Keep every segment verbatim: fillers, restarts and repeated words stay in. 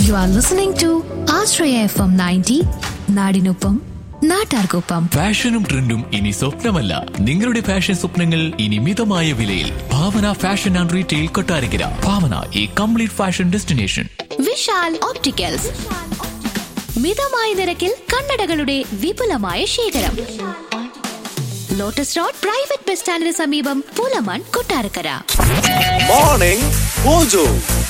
You are listening to Ashraya F M ninety, നാടിനൊപ്പം നാട്ടാർക്കൊപ്പം. ഫാഷനും ട്രെൻഡും ഇനി സ്വപ്നമല്ല, നിങ്ങളുടെ ഫാഷൻ സ്വപ്നങ്ങൾ ഇനി മിതമായ വിലയിൽ. ഭാവന ഫാഷൻ ആൻഡ് റീറ്റെയിൽ കൊട്ടാരക്കര. ഭാവന, ഈ complete fashion destination. Vishal opticals, മിതമായ നിരക്കിൽ കണ്ണടകളുടെ വിപുലമായ ശേഖരം. ലോട്ടസ് റോഡ് പ്രൈവറ്റ് ബസ് സ്റ്റാൻഡിന് സമീപം, Pulamon, Kottarakkara. Morning mojo.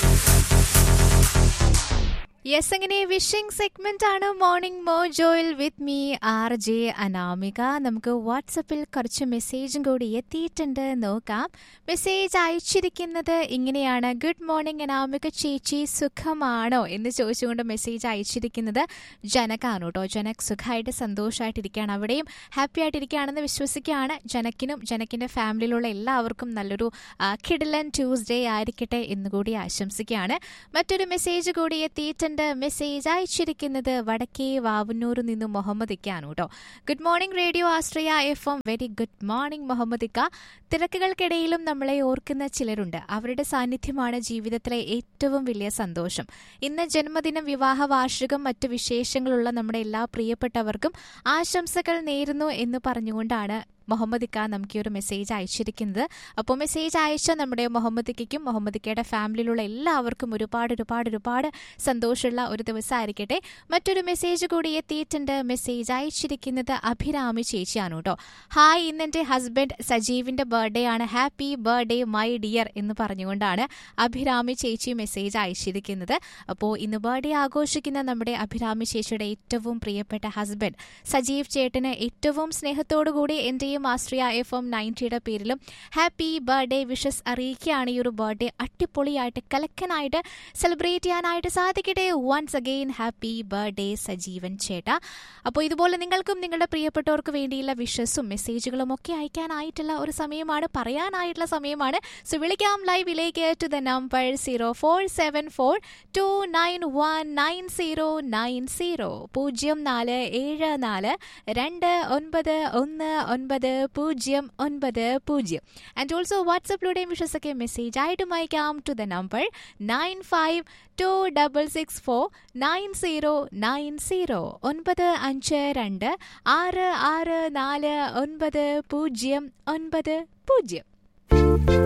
Yes, അങ്ങനെ വിഷിംഗ് സെഗ്മെന്റ് ആണ് morning മോജോയിൽ with me R J Anamika. നമുക്ക് വാട്സപ്പിൽ കുറച്ച് മെസ്സേജും കൂടി എത്തിയിട്ടുണ്ട്, നോക്കാം. മെസ്സേജ് അയച്ചിരിക്കുന്നത് ഇങ്ങനെയാണ്: ഗുഡ് മോർണിംഗ് അനാമിക ചേച്ചി, സുഖമാണോ എന്ന് ചോദിച്ചുകൊണ്ട് മെസ്സേജ് അയച്ചിരിക്കുന്നത് ജനക്കാണ് കേട്ടോ. ജനക് സുഖമായിട്ട് സന്തോഷമായിട്ടിരിക്കുകയാണ്, അവിടെയും ഹാപ്പി ആയിട്ടിരിക്കുകയാണെന്ന് വിശ്വസിക്കുകയാണ്. ജനക്കിനും ജനക്കിൻ്റെ ഫാമിലിയിലുള്ള എല്ലാവർക്കും നല്ലൊരു കിഡിലൻ ട്യൂസ്ഡേ ആയിരിക്കട്ടെ എന്നുകൂടി ആശംസിക്കുകയാണ്. മറ്റൊരു മെസ്സേജ് കൂടി എത്തിയിട്ടുണ്ട്. മെസ്സേജ് അയച്ചിരിക്കുന്നത് വടക്കേ വാവന്നൂരിൽ നിന്നും മുഹമ്മദ് ഇക്കാണ് കേട്ടോ. ഗുഡ് മോർണിംഗ് റേഡിയോ ആശ്രയ F M. Very good morning Muhammad ഇക്ക. തിരക്കുകൾക്കിടയിലും നമ്മളെ ഓർക്കുന്ന ചിലരുണ്ട്, അവരുടെ സാന്നിധ്യമാണ് ജീവിതത്തിലെ ഏറ്റവും വലിയ സന്തോഷം. ഇന്ന് ജന്മദിനം, വിവാഹ വാർഷികം, മറ്റു വിശേഷങ്ങളുള്ള നമ്മുടെ എല്ലാ പ്രിയപ്പെട്ടവർക്കും ആശംസകൾ നേരുന്നു എന്ന് പറഞ്ഞുകൊണ്ടാണ് മുഹമ്മദ് ഇക്ക നമുക്ക് ഈ ഒരു മെസ്സേജ് അയച്ചിരിക്കുന്നത്. അപ്പോൾ മെസ്സേജ് അയച്ച നമ്മുടെ മുഹമ്മദ് ഇക്കയ്ക്കും മുഹമ്മദ് ഇക്കയുടെ ഫാമിലിയിലുള്ള എല്ലാവർക്കും ഒരുപാട് ഒരുപാട് ഒരുപാട് സന്തോഷമുള്ള ഒരു ദിവസമായിരിക്കട്ടെ. മറ്റൊരു മെസ്സേജ് കൂടി എത്തിയിട്ടുണ്ട്. മെസ്സേജ് അയച്ചിരിക്കുന്നത് അഭിരാമി ചേച്ചിയാണ് കേട്ടോ. ഹായ്, ഇന്ന് എൻ്റെ ഹസ്ബൻഡ് സജീവിൻ്റെ ബർത്ത്ഡേ ആണ്, ഹാപ്പി ബർത്ത്ഡേ മൈ ഡിയർ എന്ന് പറഞ്ഞുകൊണ്ടാണ് അഭിരാമി ചേച്ചി മെസ്സേജ് അയച്ചിരിക്കുന്നത്. അപ്പോൾ ഇന്ന് ബർത്ത്ഡേ ആഘോഷിക്കുന്ന നമ്മുടെ അഭിരാമി ചേച്ചിയുടെ ഏറ്റവും പ്രിയപ്പെട്ട ഹസ്ബൻഡ് സജീവ് ചേട്ടന് ഏറ്റവും സ്നേഹത്തോടു കൂടി എൻ്റെ ആശ്രയ എഫ് എം നയൻറ്റിയുടെ പേരിലും ഹാപ്പി ബർത്ത്ഡേ വിഷസ് അറിയിക്കുകയാണ്. ഈ ഒരു ബർത്ത്ഡേ അടിപൊളിയായിട്ട് കലക്കനായിട്ട് സെലിബ്രേറ്റ് ചെയ്യാനായിട്ട് സാധിക്കട്ടെ. Once again happy birthday Sajeevan ചേട്ടാ. അപ്പോൾ ഇതുപോലെ നിങ്ങൾക്കും നിങ്ങളുടെ പ്രിയപ്പെട്ടവർക്ക് വേണ്ടിയുള്ള വിഷസും മെസ്സേജുകളും ഒക്കെ അയക്കാനായിട്ടുള്ള ഒരു സമയമാണ്, പറയാനായിട്ടുള്ള സമയമാണ്. സോ വിളിക്കാം ലൈവിലേക്ക് to the number zero four seven four to nine one nine zero nine zero പൂജ്യം നാല് ഏഴ് നാല് രണ്ട് ഒൻപത് ഒന്ന് ഒൻപത് പൂജ്യം ഒൻപത് പൂജ്യം. ആൻഡ് ഓൾസോ വാട്സപ്പിലൂടെയും വിഷസൊക്കെ മെസ്സേജ് ആയിട്ടും അയക്കാം to the number nine five to double six four nine zero nine zero. ഒൻപത് അഞ്ച് രണ്ട് ആറ് ആറ് നാല് ഒൻപത് പൂജ്യം ഒൻപത് പൂജ്യം.